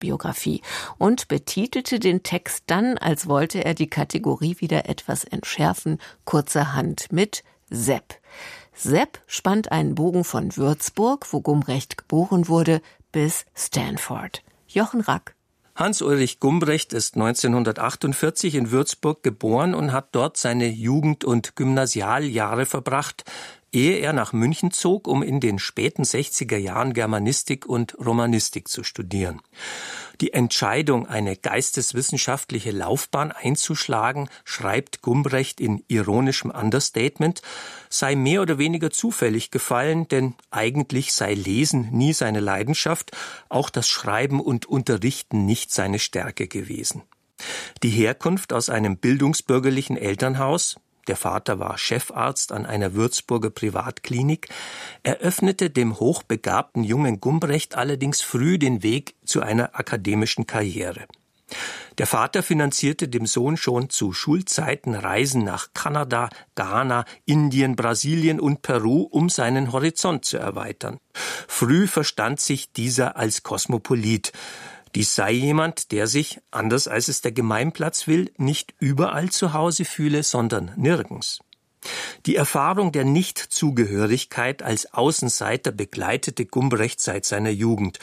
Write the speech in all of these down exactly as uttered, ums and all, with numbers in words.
Biografie und betitelte den Text dann, als wollte er die Kategorie wieder etwas entschärfen, kurzerhand mit Sepp. Sepp spannt einen Bogen von Würzburg, wo Gumbrecht geboren wurde, bis Stanford. Jochen Rack. Hans-Ulrich Gumbrecht ist neunzehnhundertachtundvierzig in Würzburg geboren und hat dort seine Jugend- und Gymnasialjahre verbracht, ehe er nach München zog, um in den späten sechziger Jahren Germanistik und Romanistik zu studieren. Die Entscheidung, eine geisteswissenschaftliche Laufbahn einzuschlagen, schreibt Gumbrecht in ironischem Understatement, sei mehr oder weniger zufällig gefallen, denn eigentlich sei Lesen nie seine Leidenschaft, auch das Schreiben und Unterrichten nicht seine Stärke gewesen. Die Herkunft aus einem bildungsbürgerlichen Elternhaus, der Vater war Chefarzt an einer Würzburger Privatklinik, eröffnete dem hochbegabten jungen Gumbrecht allerdings früh den Weg zu einer akademischen Karriere. Der Vater finanzierte dem Sohn schon zu Schulzeiten Reisen nach Kanada, Ghana, Indien, Brasilien und Peru, um seinen Horizont zu erweitern. Früh verstand sich dieser als Kosmopolit. Dies sei jemand, der sich, anders als es der Gemeinplatz will, nicht überall zu Hause fühle, sondern nirgends. Die Erfahrung der Nichtzugehörigkeit als Außenseiter begleitete Gumbrecht seit seiner Jugend.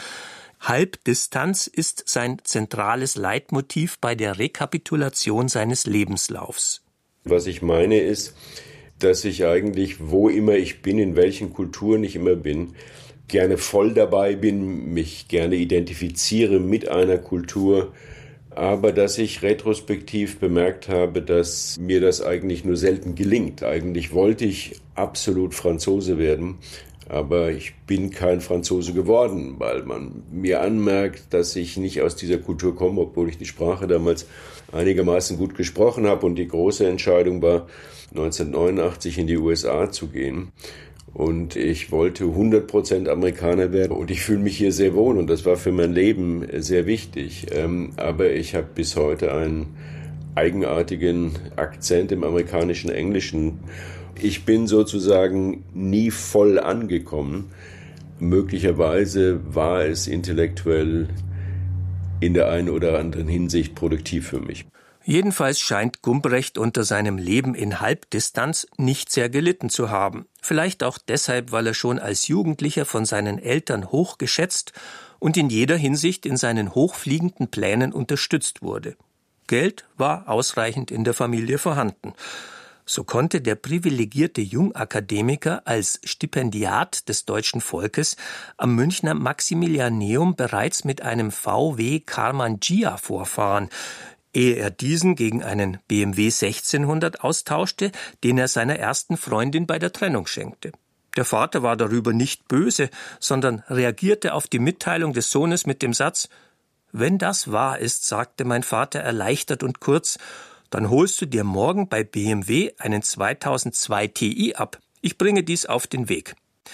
Halbdistanz ist sein zentrales Leitmotiv bei der Rekapitulation seines Lebenslaufs. Was ich meine ist, dass ich eigentlich, wo immer ich bin, in welchen Kulturen ich immer bin, gerne voll dabei bin, mich gerne identifiziere mit einer Kultur, aber dass ich retrospektiv bemerkt habe, dass mir das eigentlich nur selten gelingt. Eigentlich wollte ich absolut Franzose werden, aber ich bin kein Franzose geworden, weil man mir anmerkt, dass ich nicht aus dieser Kultur komme, obwohl ich die Sprache damals einigermaßen gut gesprochen habe. Und die große Entscheidung war, neunzehnhundertneunundachtzig in die U S A zu gehen. Und ich wollte hundert Prozent Amerikaner werden und ich fühle mich hier sehr wohl und das war für mein Leben sehr wichtig. Aber ich habe bis heute einen eigenartigen Akzent im amerikanischen Englischen. Ich bin sozusagen nie voll angekommen. Möglicherweise war es intellektuell in der einen oder anderen Hinsicht produktiv für mich. Jedenfalls scheint Gumbrecht unter seinem Leben in Halbdistanz nicht sehr gelitten zu haben. Vielleicht auch deshalb, weil er schon als Jugendlicher von seinen Eltern hochgeschätzt und in jeder Hinsicht in seinen hochfliegenden Plänen unterstützt wurde. Geld war ausreichend in der Familie vorhanden. So konnte der privilegierte Jungakademiker als Stipendiat des deutschen Volkes am Münchner Maximilianeum bereits mit einem V W Karmann Ghia vorfahren, ehe er diesen gegen einen B M W sechzehnhundert austauschte, den er seiner ersten Freundin bei der Trennung schenkte. Der Vater war darüber nicht böse, sondern reagierte auf die Mitteilung des Sohnes mit dem Satz: »Wenn das wahr ist«, sagte mein Vater erleichtert und kurz, »dann holst du dir morgen bei B M W einen zweitausendzwei T I ab. Ich bringe dies auf den Weg.«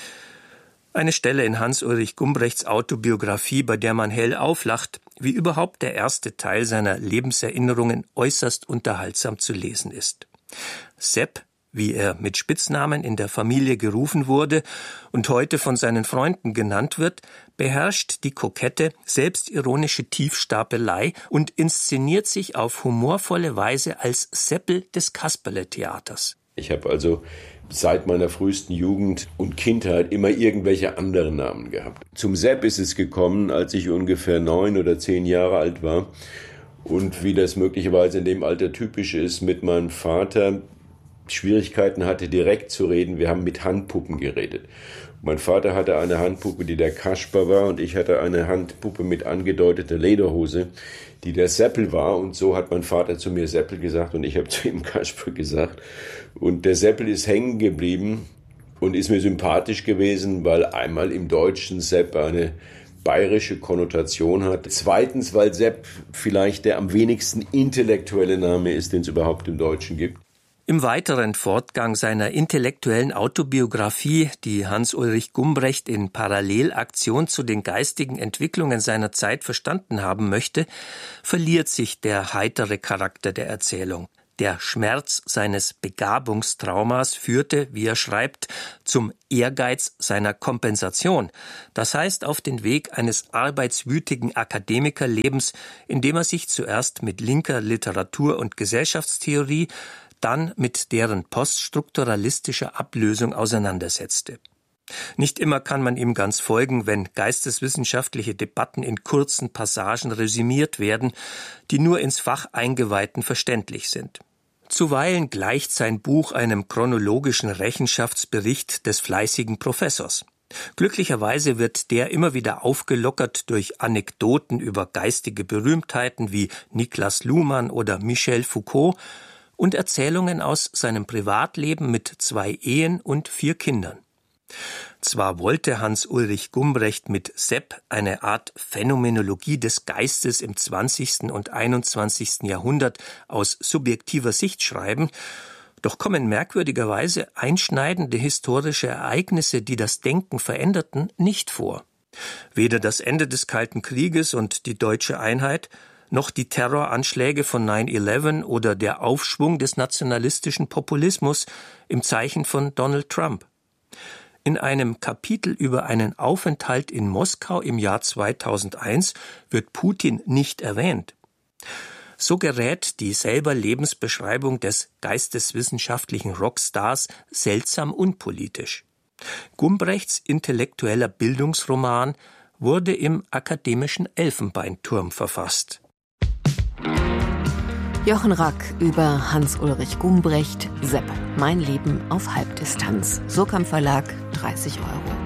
Eine Stelle in Hans-Ulrich Gumbrechts Autobiografie, bei der man hell auflacht, wie überhaupt der erste Teil seiner Lebenserinnerungen äußerst unterhaltsam zu lesen ist. Sepp, wie er mit Spitznamen in der Familie gerufen wurde und heute von seinen Freunden genannt wird, beherrscht die kokette, selbstironische Tiefstapelei und inszeniert sich auf humorvolle Weise als Seppel des Kasperle-Theaters. Ich habe also seit meiner frühesten Jugend und Kindheit immer irgendwelche anderen Namen gehabt. Zum Sepp ist es gekommen, als ich ungefähr neun oder zehn Jahre alt war und wie das möglicherweise in dem Alter typisch ist, mit meinem Vater Schwierigkeiten hatte, direkt zu reden. Wir haben mit Handpuppen geredet. Mein Vater hatte eine Handpuppe, die der Kasper war, und ich hatte eine Handpuppe mit angedeuteter Lederhose, die der Seppel war. Und so hat mein Vater zu mir Seppel gesagt und ich habe zu ihm Kasper gesagt. Und der Seppel ist hängen geblieben und ist mir sympathisch gewesen, weil einmal im Deutschen Sepp eine bayerische Konnotation hat. Zweitens, weil Sepp vielleicht der am wenigsten intellektuelle Name ist, den es überhaupt im Deutschen gibt. Im weiteren Fortgang seiner intellektuellen Autobiografie, die Hans-Ulrich Gumbrecht in Parallelaktion zu den geistigen Entwicklungen seiner Zeit verstanden haben möchte, verliert sich der heitere Charakter der Erzählung. Der Schmerz seines Begabungstraumas führte, wie er schreibt, zum Ehrgeiz seiner Kompensation. Das heißt, auf den Weg eines arbeitswütigen Akademikerlebens, in dem er sich zuerst mit linker Literatur- und Gesellschaftstheorie, dann mit deren poststrukturalistischer Ablösung auseinandersetzte. Nicht immer kann man ihm ganz folgen, wenn geisteswissenschaftliche Debatten in kurzen Passagen resümiert werden, die nur ins Fach Eingeweihten verständlich sind. Zuweilen gleicht sein Buch einem chronologischen Rechenschaftsbericht des fleißigen Professors. Glücklicherweise wird der immer wieder aufgelockert durch Anekdoten über geistige Berühmtheiten wie Niklas Luhmann oder Michel Foucault und Erzählungen aus seinem Privatleben mit zwei Ehen und vier Kindern. Zwar wollte Hans-Ulrich Gumbrecht mit Sepp eine Art Phänomenologie des Geistes im zwanzigsten und einundzwanzigsten Jahrhundert aus subjektiver Sicht schreiben, doch kommen merkwürdigerweise einschneidende historische Ereignisse, die das Denken veränderten, nicht vor. Weder das Ende des Kalten Krieges und die deutsche Einheit, noch die Terroranschläge von neun elf oder der Aufschwung des nationalistischen Populismus im Zeichen von Donald Trump. In einem Kapitel über einen Aufenthalt in Moskau im Jahr zweitausendeins wird Putin nicht erwähnt. So gerät die selber Lebensbeschreibung des geisteswissenschaftlichen Rockstars seltsam unpolitisch. Gumbrechts intellektueller Bildungsroman wurde im akademischen Elfenbeinturm verfasst. Jochen Rack über Hans-Ulrich Gumbrecht, Sepp, mein Leben auf Halbdistanz. Surkamp Verlag, dreißig Euro.